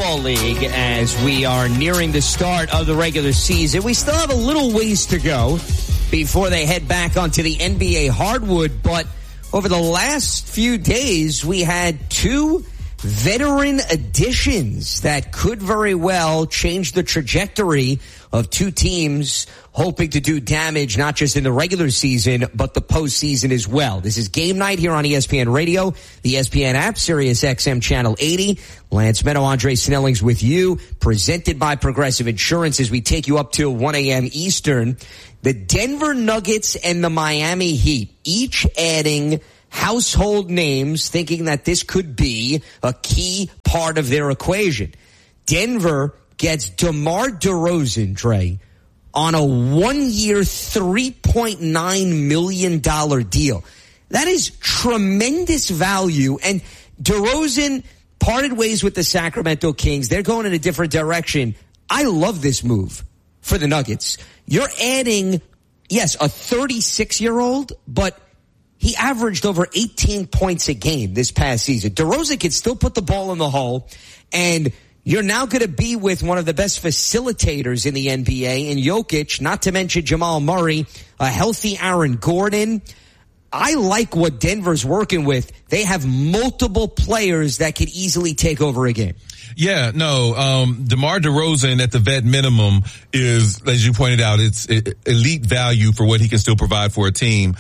Football League as we are nearing the start of the regular season. We still have a little ways to go before they head back onto the NBA hardwood, but over the last few days, we had two veteran additions that could very well change the trajectory of two teams hoping to do damage not just in the regular season, but the postseason as well. This is Game Night here on ESPN Radio, the ESPN app, Sirius XM Channel 80. Lance Meadow, Andre Snellings with you, presented by Progressive Insurance as we take you up till 1 a.m. Eastern. The Denver Nuggets and the Miami Heat, each adding household names, thinking that this could be a key part of their equation. Denver gets DeMar DeRozan, Dre, on a 1-year, $3.9 million deal. That is tremendous value. And DeRozan parted ways with the Sacramento Kings. They're going in a different direction. I love this move for the Nuggets. You're adding, yes, a 36-year-old, but he averaged over 18 points a game this past season. DeRozan can still put the ball in the hole, and you're now going to be with one of the best facilitators in the NBA in Jokic, not to mention Jamal Murray, a healthy Aaron Gordon. I like what Denver's working with. They have multiple players that could easily take over a game. Yeah, no, DeMar DeRozan at the vet minimum is, as you pointed out, it's elite value for what he can still provide for a team.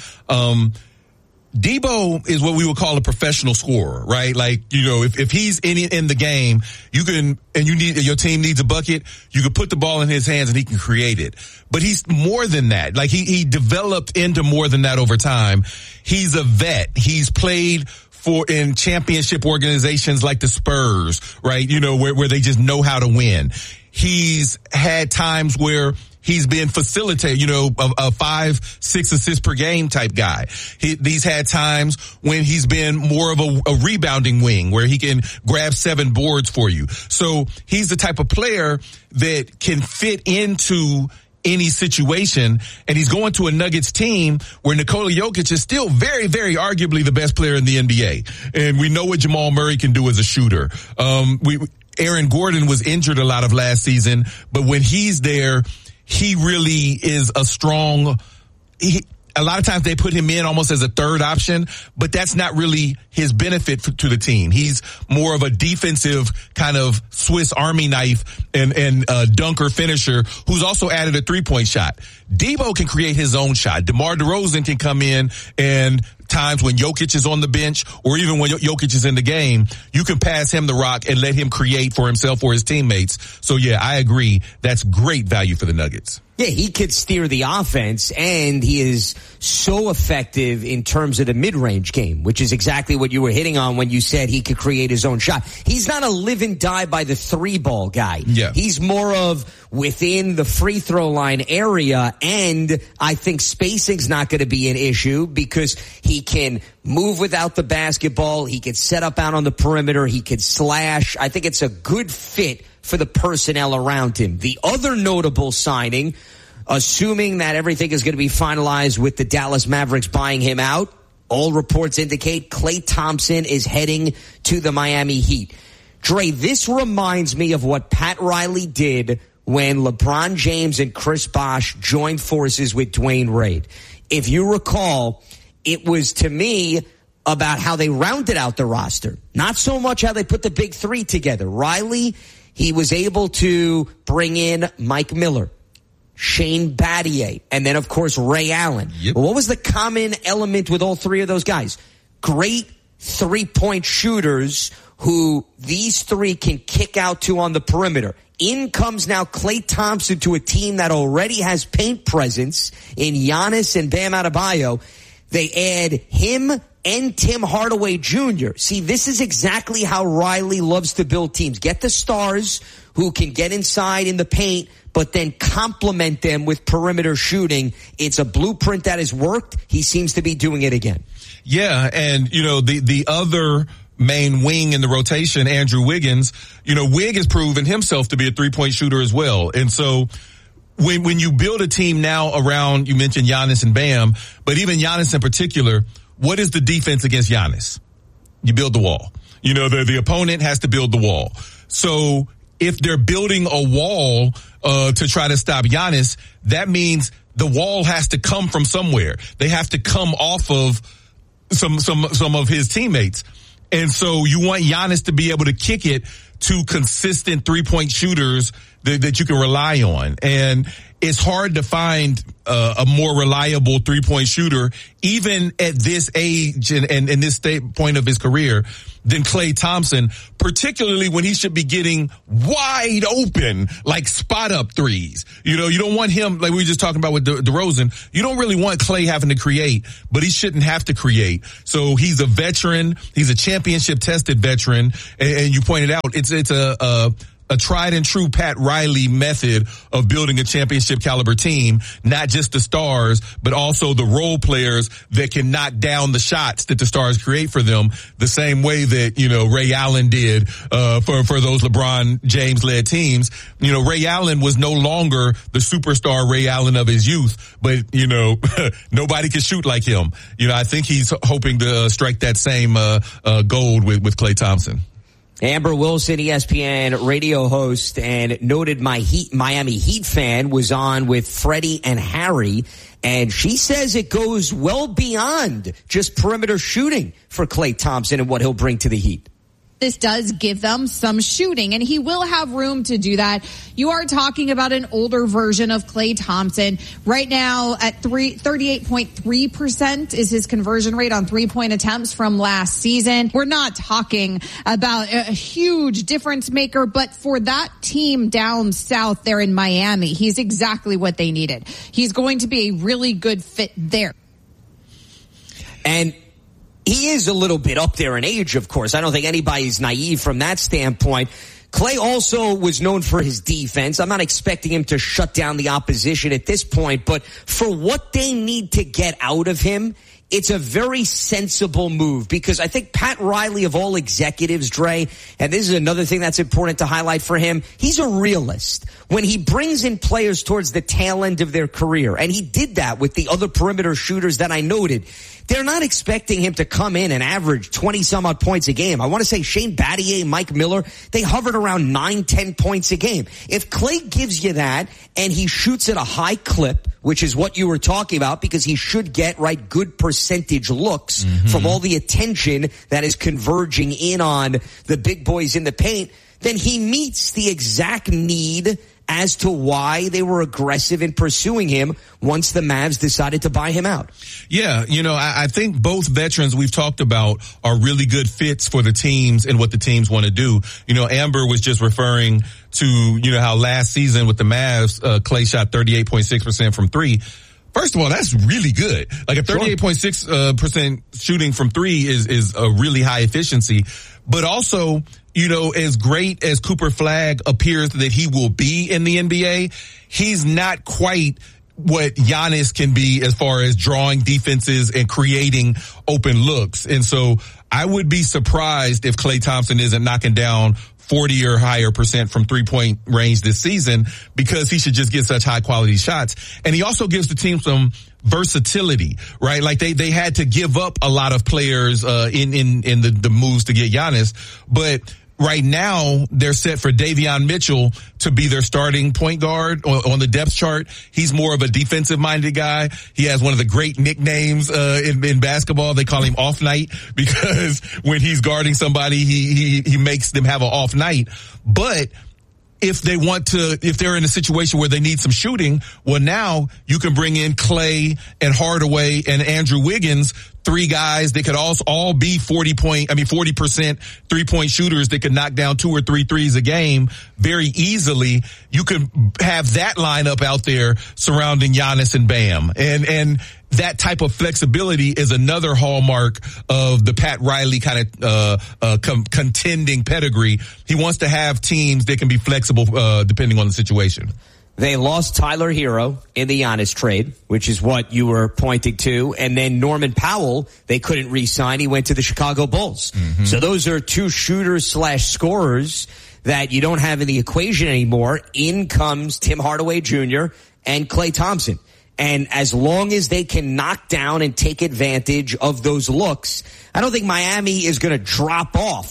Debo is what we would call a professional scorer, right? Like, you know, if he's in the game, you can, and your team needs a bucket, you can put the ball in his hands and he can create it. But he's more than that. Like, he developed into more than that over time. He's a vet. He's played in championship organizations like the Spurs, right? You know, where they just know how to win. He's had times where he's been facilitated, you know, a 5-6 assists per game type guy. He's had times when he's been more of a rebounding wing where he can grab 7 boards for you. So he's the type of player that can fit into any situation, and he's going to a Nuggets team where Nikola Jokic is still very, very arguably the best player in the NBA. And we know what Jamal Murray can do as a shooter. Aaron Gordon was injured a lot of last season, but when he's there, he really is a strong, a lot of times they put him in almost as a third option, but that's not really his benefit to the team. He's more of a defensive kind of Swiss Army knife and dunker finisher who's also added a 3-point shot. Debo can create his own shot. DeMar DeRozan can come in, and times when Jokic is on the bench or even when Jokic is in the game, you can pass him the rock and let him create for himself or his teammates. So yeah, I agree. That's great value for the Nuggets. Yeah, he could steer the offense, and he is so effective in terms of the mid-range game, which is exactly what you were hitting on when you said he could create his own shot. He's not a live and die by the 3-ball guy. Yeah. He's more of within the free throw line area, and I think spacing's not going to be an issue because he can move without the basketball. He can set up out on the perimeter. He can slash. I think it's a good fit for the personnel around him. The other notable signing, assuming that everything is going to be finalized with the Dallas Mavericks buying him out, all reports indicate Klay Thompson is heading to the Miami Heat. Dre, this reminds me of what Pat Riley did when LeBron James and Chris Bosh joined forces with Dwayne Wade. If you recall, it was to me about how they rounded out the roster, not so much how they put the big three together. Riley, he was able to bring in Mike Miller, Shane Battier, and then, of course, Ray Allen. Yep. Well, what was the common element with all three of those guys? Great 3-point shooters who these three can kick out to on the perimeter. In comes now Klay Thompson to a team that already has paint presence in Giannis and Bam Adebayo. They add him and Tim Hardaway Jr. See, this is exactly how Riley loves to build teams. Get the stars who can get inside in the paint, but then complement them with perimeter shooting. It's a blueprint that has worked. He seems to be doing it again. Yeah, and, you know, the other main wing in the rotation, Andrew Wiggins, you know, Wig has proven himself to be a 3-point shooter as well. And so when you build a team now around, you mentioned Giannis and Bam, but even Giannis in particular, what is the defense against Giannis? You build the wall. You know, the opponent has to build the wall. So if they're building a wall to try to stop Giannis, that means the wall has to come from somewhere. They have to come off of some of his teammates. And so you want Giannis to be able to kick it to consistent 3-point shooters that you can rely on. And it's hard to find a more reliable 3-point shooter, even at this age and this point of his career, than Klay Thompson, particularly when he should be getting wide open, like spot up threes. You know, you don't want him, like we were just talking about with DeRozan, you don't really want Klay having to create, but he shouldn't have to create. So he's a veteran, he's a championship tested veteran, and you pointed out, it's a tried and true Pat Riley method of building a championship caliber team, not just the stars, but also the role players that can knock down the shots that the stars create for them, the same way that, you know, Ray Allen did, for those LeBron James led teams. You know, Ray Allen was no longer the superstar Ray Allen of his youth, but, you know, nobody can shoot like him. You know, I think he's hoping to strike that same, gold with Klay Thompson. Amber Wilson, ESPN radio host and noted Miami Heat fan, was on with Freddie and Harry, and she says it goes well beyond just perimeter shooting for Klay Thompson and what he'll bring to the Heat. This does give them some shooting, and he will have room to do that. You are talking about an older version of Klay Thompson. Right now at 38.3% is his conversion rate on 3-point attempts from last season. We're not talking about a huge difference maker, but for that team down south there in Miami, he's exactly what they needed. He's going to be a really good fit there. And he is a little bit up there in age, of course. I don't think anybody's naive from that standpoint. Klay also was known for his defense. I'm not expecting him to shut down the opposition at this point, but for what they need to get out of him, it's a very sensible move, because I think Pat Riley, of all executives, Dre, and this is another thing that's important to highlight for him, he's a realist. When he brings in players towards the tail end of their career, and he did that with the other perimeter shooters that I noted, they're not expecting him to come in and average 20-some-odd points a game. I want to say Shane Battier, Mike Miller, they hovered around 9-10 points a game. If Klay gives you that and he shoots at a high clip, which is what you were talking about, because he should get, right, good percentage looks from all the attention that is converging in on the big boys in the paint, then he meets the exact need as to why they were aggressive in pursuing him once the Mavs decided to buy him out. Yeah, you know, I think both veterans we've talked about are really good fits for the teams and what the teams want to do. You know, Amber was just referring to, you know, how last season with the Mavs, Klay shot 38.6% from three. First of all, that's really good. Like a 38.6% shooting from three is a really high efficiency. But also, you know, as great as Cooper Flagg appears that he will be in the NBA, he's not quite what Giannis can be as far as drawing defenses and creating open looks. And so I would be surprised if Klay Thompson isn't knocking down 40 or higher % from 3-point range this season, because he should just get such high quality shots. And he also gives the team some versatility, right? Like they had to give up a lot of players, in the moves to get Giannis, but right now they're set for Davion Mitchell to be their starting point guard on the depth chart. He's more of a defensive minded guy. He has one of the great nicknames, in basketball. They call him Off Night, because when he's guarding somebody, he makes them have an off night. But if they're in a situation where they need some shooting, well, now you can bring in Klay and Hardaway and Andrew Wiggins, three guys that could also all be 40% 3-point shooters that could knock down 2 or 3 threes a game very easily. You could have that lineup out there surrounding Giannis and Bam. And that type of flexibility is another hallmark of the Pat Riley kind of contending pedigree. He wants to have teams that can be flexible depending on the situation. They lost Tyler Hero in the Giannis trade, which is what you were pointing to. And then Norman Powell, they couldn't re-sign. He went to the Chicago Bulls. So those are two shooters/scorers that you don't have in the equation anymore. In comes Tim Hardaway Jr. and Klay Thompson. And as long as they can knock down and take advantage of those looks, I don't think Miami is going to drop off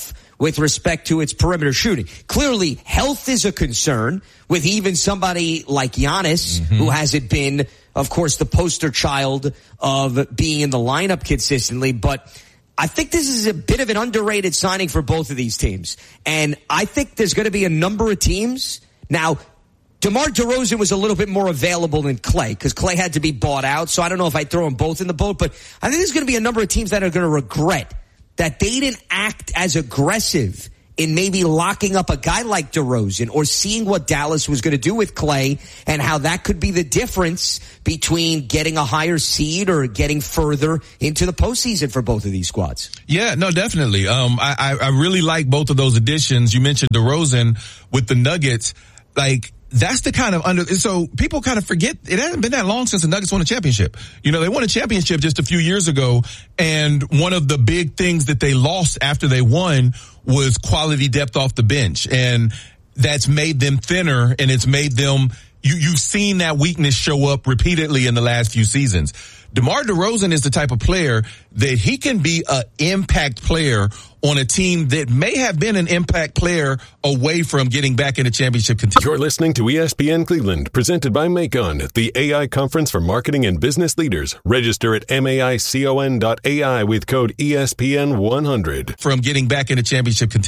with respect to its perimeter shooting. Clearly, health is a concern with even somebody like Giannis, who hasn't been, of course, the poster child of being in the lineup consistently. But I think this is a bit of an underrated signing for both of these teams. And I think there's going to be a number of teams. Now, DeMar DeRozan was a little bit more available than Klay because Klay had to be bought out. So I don't know if I throw them both in the boat, but I think there's going to be a number of teams that are going to regret that they didn't act as aggressive in maybe locking up a guy like DeRozan or seeing what Dallas was going to do with Klay and how that could be the difference between getting a higher seed or getting further into the postseason for both of these squads. Yeah, no, definitely. I really like both of those additions. You mentioned DeRozan with the Nuggets. Like, that's the kind of so people kind of forget it hasn't been that long since the Nuggets won a championship. You know, they won a championship just a few years ago, and one of the big things that they lost after they won was quality depth off the bench. And that's made them thinner, and it's made them, you've seen that weakness show up repeatedly in the last few seasons. DeMar DeRozan is the type of player that he can be an impact player on a team that may have been an impact player away from getting back in a championship contention. You're listening to ESPN Cleveland, presented by Macon, the AI conference for marketing and business leaders. Register at maicon.ai with code ESPN100. From getting back in a championship contention.